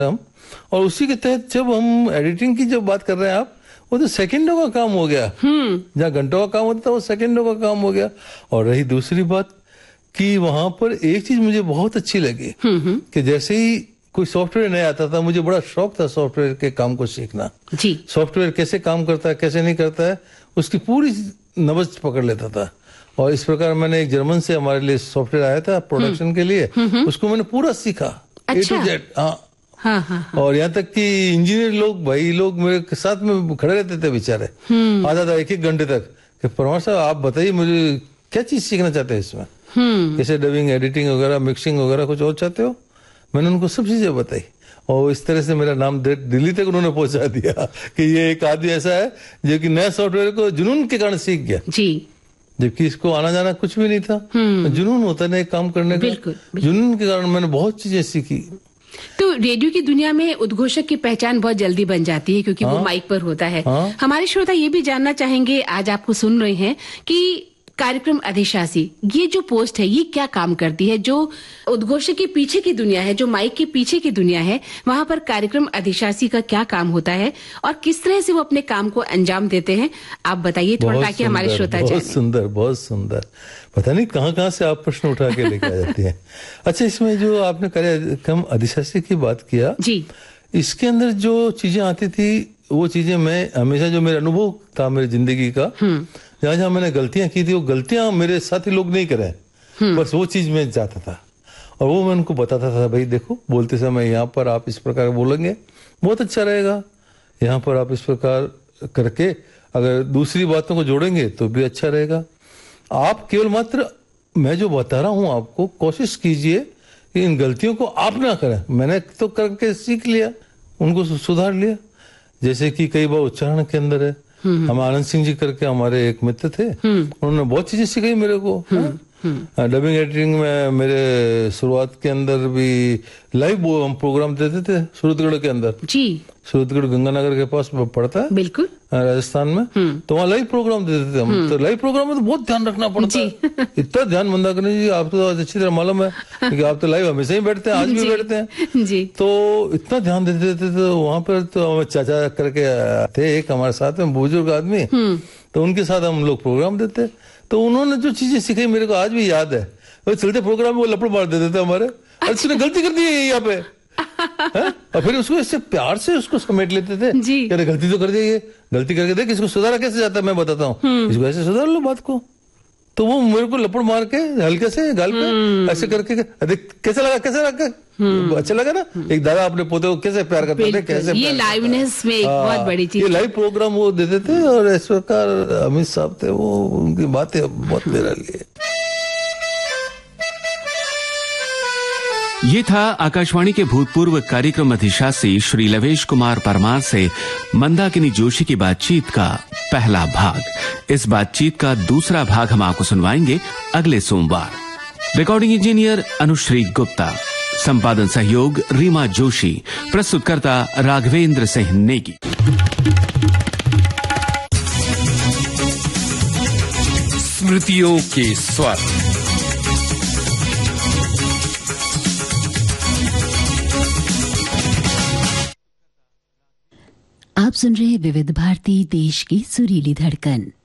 हम, और उसी के तहत जब हम एडिटिंग की जब बात कर रहे हैं आप, वो तो सेकंडों का काम हो गया। जहाँ घंटों का काम होता था वो सेकंडों का काम हो गया। और रही दूसरी बात कि वहां पर एक चीज मुझे बहुत अच्छी लगी कि जैसे ही कोई सॉफ्टवेयर नहीं आता था, मुझे बड़ा शौक था सॉफ्टवेयर के काम को सीखना जी। सॉफ्टवेयर कैसे काम करता है, कैसे नहीं करता है, उसकी पूरी नब्ज पकड़ लेता था। और इस प्रकार मैंने एक जर्मन से हमारे लिए सॉफ्टवेयर आया था प्रोडक्शन के लिए, उसको मैंने पूरा सीखा A to Z। हाँ। और यहाँ तक कि इंजीनियर लोग, भाई लोग मेरे साथ में खड़े रहते थे बेचारे, आता था 1-1 घंटे तक कि परमार साहब आप बताइए मुझे क्या चीज सीखना चाहते हैं इसमें, कैसे डबिंग, एडिटिंग वगैरह, मिक्सिंग वगैरह कुछ और चाहते हो। मैंने उनको सब चीजें बताई और इस तरह से मेरा नाम दिल्ली तक उन्होंने पहुंचा दिया कि ये एक आदमी ऐसा है जो कि नया सॉफ्टवेयर को जुनून के कारण सीख गया जी, जबकि इसको आना जाना कुछ भी नहीं था। जुनून होता है ना एक काम करने का, जुनून के कारण मैंने बहुत चीजें सीखी। तो रेडियो की दुनिया में उद्घोषक की पहचान बहुत जल्दी बन जाती है क्योंकि वो माइक पर होता है। हमारे श्रोता ये भी जानना चाहेंगे, आज आपको सुन रहे हैं कि कार्यक्रम अधिशासी, ये जो पोस्ट है ये क्या काम करती है? जो उद्घोषक के पीछे की दुनिया है, जो माइक के पीछे की दुनिया है, वहां पर कार्यक्रम अधिशासी का क्या काम होता है और किस तरह से वो अपने काम को अंजाम देते हैं, आप बताइए थोड़ा, ताकि हमारे श्रोता जाने। बहुत सुंदर। पता नहीं कहाँ से आप प्रश्न उठा के लेके आ जाती हैं। अच्छा, इसमें जो आपने कार्यक्रम अधिशासी की बात किया जी, इसके अंदर जो चीजें आती थी वो चीजें मैं हमेशा, जो मेरा अनुभव था मेरी जिंदगी का, जहाँ जहाँ मैंने गलतियां की थी वो गलतियां मेरे साथी लोग नहीं करे, बस वो चीज में जाता था और वो मैं उनको बताता था, भाई देखो बोलते समय यहाँ पर आप इस प्रकार बोलेंगे बहुत अच्छा रहेगा, यहाँ पर आप इस प्रकार करके अगर दूसरी बातों को जोड़ेंगे तो भी अच्छा रहेगा। आप केवल मात्र मैं जो बता रहा हूँ आपको, कोशिश कीजिए कि इन गलतियों को आप ना करें। मैंने तो करके सीख लिया, उनको सुधार लिया। जैसे कि कई बार उच्चारण के अंदर है, हम आनंद सिंह जी करके हमारे एक मित्र थे, उन्होंने बहुत चीजें सिखाई मेरे को। डबिंग एडिटिंग में मेरे शुरुआत के अंदर भी लाइव हम प्रोग्राम देते थे सूरतगढ़ के अंदर जी, सूरतगढ़ गंगानगर के पास पड़ता है बिल्कुल राजस्थान में, तो वहाँ लाइव प्रोग्राम देते थे हम। तो लाइव प्रोग्राम में तो बहुत ध्यान रखना पड़ता है, इतना ध्यान बंदा करने जी, आपको तो अच्छी तरह मालूम है कि आप तो लाइव हमेशा ही बैठते हैं, आज भी बैठते हैं जी, तो इतना ध्यान देते थे। तो वहाँ पर तो चाचा करके थे एक हमारे साथ में बुजुर्ग आदमी, तो उनके साथ हम लोग प्रोग्राम देते, तो उन्होंने जो चीजें सिखाई मेरे को आज भी याद है। वो चलते प्रोग्राम में वो लपड़ मार देते थे हमारे, अरे तूने गलती कर दी है यहाँ पे और फिर उसको इससे प्यार से उसको समेट लेते थे जी, अरे गलती तो कर दी है, गलती करके देख इसको सुधारा कैसे जाता है, मैं बताता हूँ, इसको ऐसे सुधार लो बात को। तो वो मेरे को लपड़ मार के हल्के से गाल पे ऐसे करके, कैसा लगा अच्छा लगा ना, एक दादा अपने पोते को कैसे प्यार करते थे, कैसे ये लाइवनेस में एक बहुत बड़ी चीज, ये लाइव प्रोग्राम वो देते थे। और इस प्रकार अमित साहब थे, वो उनकी बातें बहुत मेरे लिए। ये था आकाशवाणी के भूतपूर्व कार्यक्रम अधिशासी श्री लवेश कुमार परमार से मंदाकिनी जोशी की बातचीत का पहला भाग। इस बातचीत का दूसरा भाग हम आपको सुनवाएंगे अगले सोमवार। रिकॉर्डिंग इंजीनियर अनुश्री गुप्ता, संपादन सहयोग रीमा जोशी, प्रस्तुतकर्ता राघवेंद्र सिंह नेगी। स्मृतियों के स्वर। आप सुन रहे हैं विविध भारती, देश की सुरीली धड़कन।